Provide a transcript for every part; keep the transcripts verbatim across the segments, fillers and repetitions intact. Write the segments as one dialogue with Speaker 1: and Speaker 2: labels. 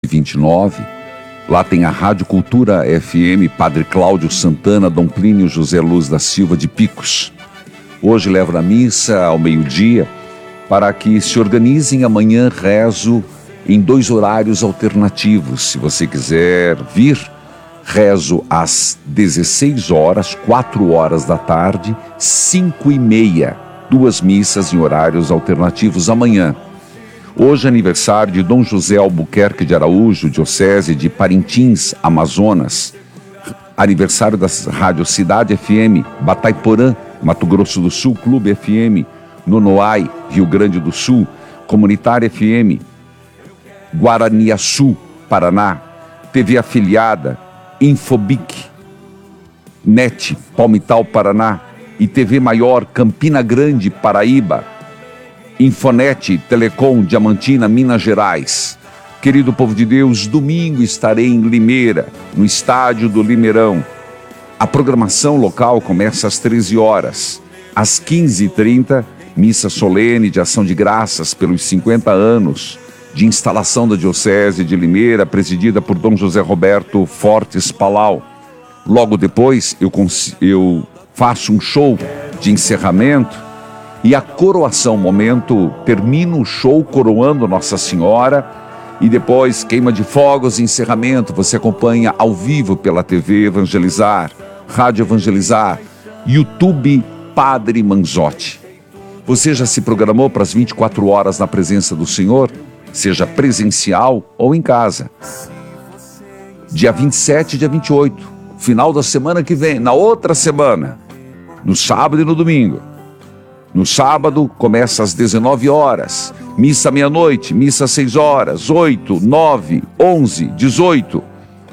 Speaker 1: vinte e nove. Lá tem a Rádio Cultura F M, Padre Cláudio Santana, Dom Plínio José Luz da Silva de Picos. Hoje levo a missa ao meio-dia para que se organizem. Amanhã rezo em dois horários alternativos. Se você quiser vir, rezo às dezesseis horas, quatro horas da tarde, cinco e meia. Duas missas em horários alternativos amanhã. Hoje é aniversário de Dom José Albuquerque de Araújo, diocese de Parintins, Amazonas. Aniversário da Rádio Cidade F M, Batayporã, Mato Grosso do Sul, Clube F M, Nonoai, Rio Grande do Sul, Comunitária F M, Guaraniaçu, Paraná, T V afiliada, Infobic, Net, Palmital, Paraná, e T V Maior, Campina Grande, Paraíba, Infonet, Telecom, Diamantina, Minas Gerais. Querido povo de Deus, domingo estarei em Limeira, no estádio do Limeirão. A programação local começa às treze horas. Às quinze e trinta, missa solene de ação de graças pelos cinquenta anos de instalação da Diocese de Limeira, presidida por Dom José Roberto Fortes Palau. Logo depois, eu, eu faço um show de encerramento e a coroação, momento, termino o show coroando Nossa Senhora e depois queima de fogos e encerramento. Você acompanha ao vivo pela T V Evangelizar, Rádio Evangelizar, YouTube Padre Manzotti. Você já se programou para as vinte e quatro horas na presença do Senhor? Seja presencial ou em casa. Dia vinte e sete e dia vinte e oito, final da semana que vem, na outra semana, no sábado e no domingo. No sábado, começa às dezenove horas, missa meia-noite, missa às seis horas, oito, nove, onze, dezoito.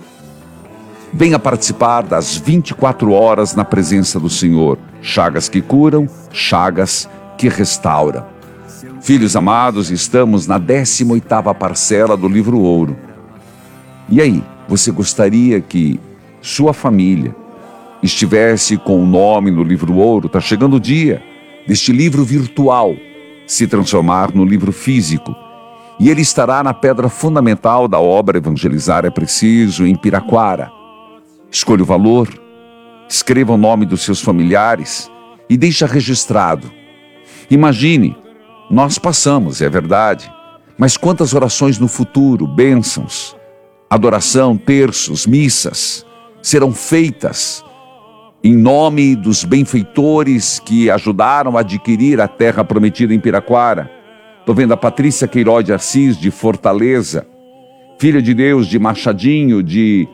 Speaker 1: Venha participar das vinte e quatro horas na presença do Senhor. Chagas que curam, chagas que restauram. Filhos amados, estamos na décima oitava parcela do livro Ouro. E aí, você gostaria que sua família estivesse com o nome no livro Ouro? Está chegando o dia deste livro virtual se transformar no livro físico. E ele estará na pedra fundamental da obra Evangelizar é Preciso, em Piraquara. Escolha o valor, escreva o nome dos seus familiares e deixa registrado. Imagine, nós passamos, é verdade, mas quantas orações no futuro, bênçãos, adoração, terços, missas, serão feitas em nome dos benfeitores que ajudaram a adquirir a terra prometida em Piraquara. Estou vendo a Patrícia Queiroz de Assis, de Fortaleza, filha de Deus, de Machadinho, de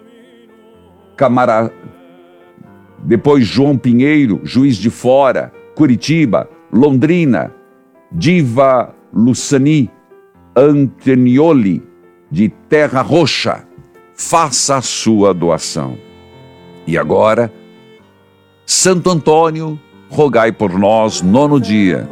Speaker 1: Camara... Depois João Pinheiro, Juiz de Fora, Curitiba, Londrina, Diva Lucani Antonioli, de Terra Roxa. Faça a sua doação. E agora, Santo Antônio, rogai por nós, nono dia.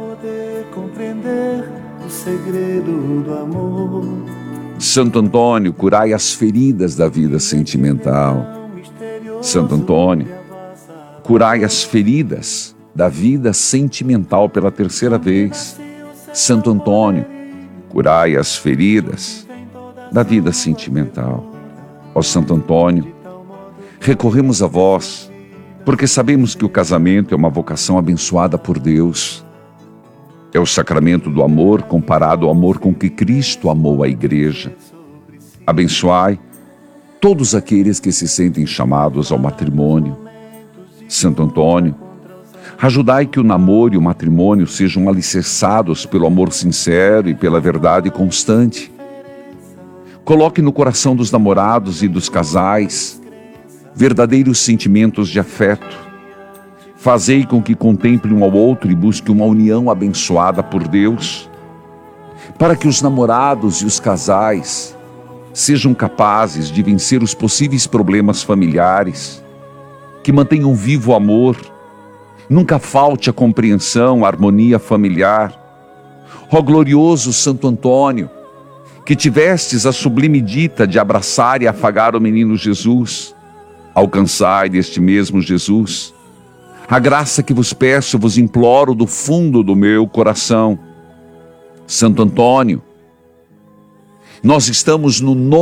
Speaker 1: Santo Antônio, curai as feridas da vida sentimental. Santo Antônio, curai as feridas da vida sentimental pela terceira vez. Santo Antônio, curai as feridas da vida sentimental. Ó Santo Antônio, recorremos a vós, porque sabemos que o casamento é uma vocação abençoada por Deus. É o sacramento do amor comparado ao amor com que Cristo amou a igreja. Abençoai todos aqueles que se sentem chamados ao matrimônio. Santo Antônio, ajudai que o namoro e o matrimônio sejam alicerçados pelo amor sincero e pela verdade constante. Coloque no coração dos namorados e dos casais verdadeiros sentimentos de afeto. Fazei com que contemple um ao outro e busque uma união abençoada por Deus, para que os namorados e os casais sejam capazes de vencer os possíveis problemas familiares, que mantenham vivo o amor, nunca falte a compreensão, a harmonia familiar. Ó glorioso Santo Antônio, que tivestes a sublime dita de abraçar e afagar o menino Jesus, alcançai deste mesmo Jesus a graça que vos peço, vos imploro do fundo do meu coração. Santo Antônio, nós estamos no